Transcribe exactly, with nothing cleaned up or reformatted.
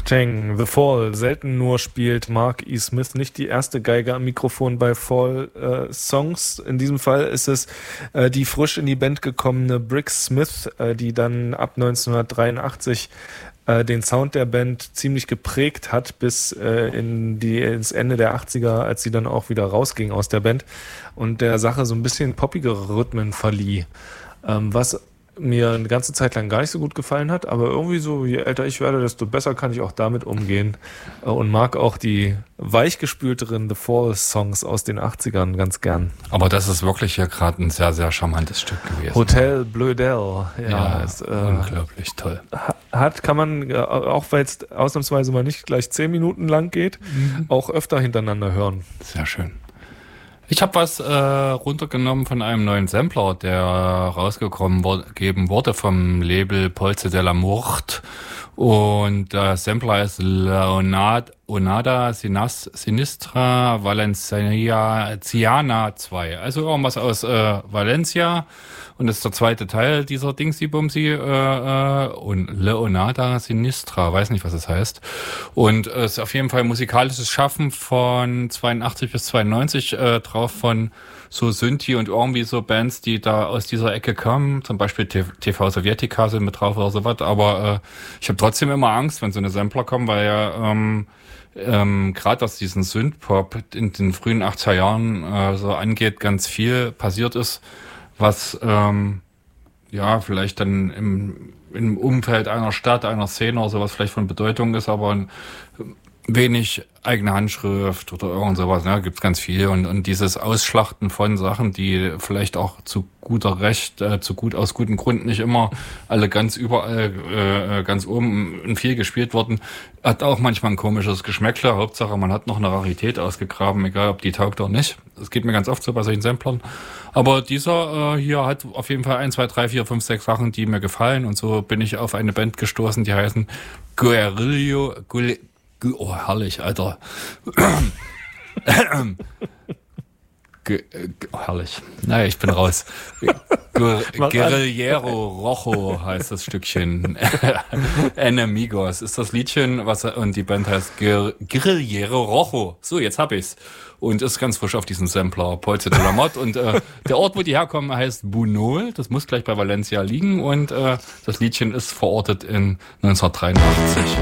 Cheng, The Fall. Selten nur spielt Mark E. Smith nicht die erste Geige am Mikrofon bei Fall-Songs. Äh, in diesem Fall ist es äh, die frisch in die Band gekommene Brick Smith, äh, die dann ab neunzehnhundertdreiundachtzig äh, den Sound der Band ziemlich geprägt hat bis äh, in die, ins Ende der achtziger, als sie dann auch wieder rausging aus der Band und der Sache so ein bisschen poppigere Rhythmen verlieh. Ähm, was mir eine ganze Zeit lang gar nicht so gut gefallen hat, aber irgendwie so, je älter ich werde, desto besser kann ich auch damit umgehen und mag auch die weichgespülteren The Fall-Songs aus den achtzigern ganz gern. Aber das ist wirklich hier gerade ein sehr, sehr charmantes Stück gewesen. Hotel Blödel, ja, ja ist, äh, unglaublich toll. Hat, kann man, auch weil es ausnahmsweise mal nicht gleich zehn Minuten lang geht, mhm. auch öfter hintereinander hören. Sehr schön. Ich habe was äh, runtergenommen von einem neuen Sampler, der rausgekommen wo- gegeben wurde vom Label Polze della Mort. Und der Sampler ist Leonard, Onada Sinas, Sinistra Valencia Ciana zwei. Also irgendwas aus äh, Valencia. Und das ist der zweite Teil dieser Dingsy-Bumsy äh, äh, und Leonarda Sinistra, weiß nicht, was es das heißt. Und es äh, ist auf jeden Fall musikalisches Schaffen von zweiundachtzig bis zweiundneunzig äh, drauf von so Synthi und irgendwie so Bands, die da aus dieser Ecke kommen. Zum Beispiel T V Sowjetica sind mit drauf oder sowas. Aber äh, ich habe trotzdem immer Angst, wenn so eine Sampler kommen, weil ja ähm, ähm, gerade was diesen Synthpop in den frühen achtziger Jahren äh, so angeht, ganz viel passiert ist, was ähm, ja vielleicht dann im, im Umfeld einer Stadt, einer Szene oder sowas vielleicht von Bedeutung ist, aber wenig eigene Handschrift oder irgend sowas, ne, gibt's ganz viel und und dieses Ausschlachten von Sachen, die vielleicht auch zu guter Recht, äh, zu gut aus guten Gründen nicht immer alle ganz überall äh, ganz oben in viel gespielt wurden, hat auch manchmal ein komisches Geschmäckle. Hauptsache, man hat noch eine Rarität ausgegraben, egal ob die taugt oder nicht. Das geht mir ganz oft so bei solchen Samplern. Aber dieser äh, hier hat auf jeden Fall eins, zwei, drei, vier, fünf, sechs Sachen, die mir gefallen und so bin ich auf eine Band gestoßen, die heißen Guerrillo Guerrillo Oh, herrlich, Alter. Ge- oh, herrlich. Naja, ich bin raus. Gu- Guerrillero Rojo heißt das Stückchen. Enemigos ist das Liedchen, was und die Band heißt Guer- Guerrillero Rojo. So, jetzt hab ich's. Und ist ganz frisch auf diesem Sampler, Polze de la Mort. Und äh, der Ort, wo die herkommen, heißt Bunol. Das muss gleich bei Valencia liegen. Und äh, das Liedchen ist verortet in neunzehnhundertdreiundachtzig.